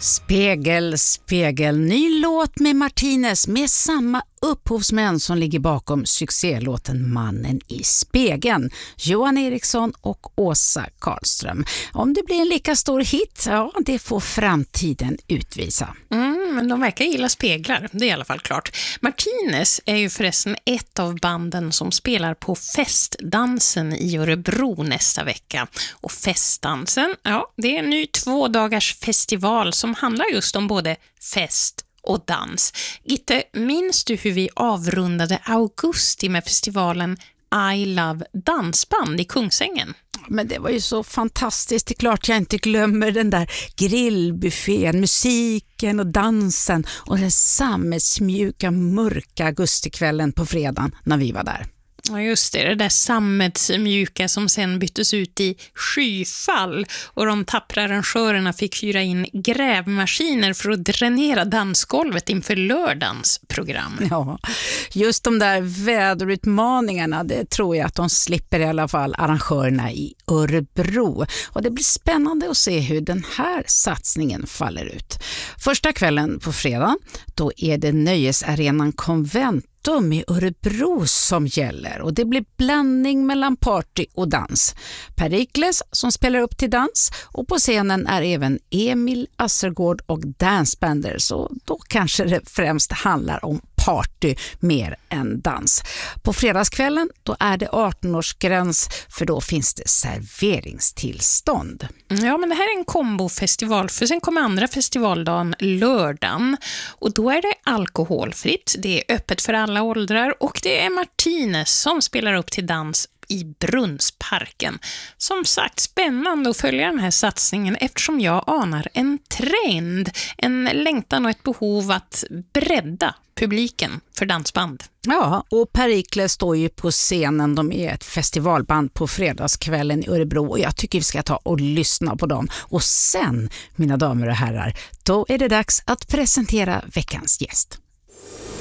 Spegel, spegel, ny låt med Martinez med samma upphovsmän som ligger bakom succélåten Mannen i spegeln, Johan Eriksson och Åsa Karlström. Om det blir en lika stor hit, ja, det får framtiden utvisa. Men de verkar gilla speglar, det är i alla fall klart. Martinez är ju förresten ett av banden som spelar på Festdansen i Örebro nästa vecka. Och Festdansen, ja, det är en ny 2-dagars festival som handlar just om både fest och dans. Gitte, minns du hur vi avrundade augusti med festivalen I Love Dansband i Kungsängen? Men det var ju så fantastiskt, det är klart jag inte glömmer den där grillbuffén, musiken och dansen och den sammetsmjuka, mörka augustikvällen på fredagen när vi var där. Ja just det där sammetsmjuka som sen byttes ut i skyfall och de tappra arrangörerna fick hyra in grävmaskiner för att dränera dansgolvet inför lördagens program. Ja, just de där väderutmaningarna, det tror jag att de slipper i alla fall arrangörerna i Örebro. Och det blir spännande att se hur den här satsningen faller ut. Första kvällen på fredag, då är det nöjesarenan Konvent i Örebro som gäller och det blir blandning mellan party och dans. Perikles som spelar upp till dans och på scenen är även Emil Assergård och Dansbander, så då kanske det främst handlar om party mer än dans. På fredagskvällen då är det 18-årsgräns för då finns det serveringstillstånd. Ja, men det här är en kombofestival för sen kommer andra festivaldagen lördagen och då är det alkoholfritt, det är öppet för alla åldrar och det är Martinez som spelar upp till dans i Brunnsparken. Som sagt, spännande att följa den här satsningen eftersom jag anar en trend, en längtan och ett behov att bredda publiken för dansband. Ja, och Perikles står ju på scenen. De är ett festivalband på fredagskvällen i Örebro och jag tycker vi ska ta och lyssna på dem. Och sen, mina damer och herrar, då är det dags att presentera veckans gäst.